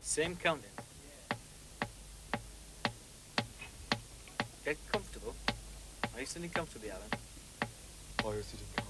Same counting. Get comfortable. Are you sitting comfortably, Alan? Are you sitting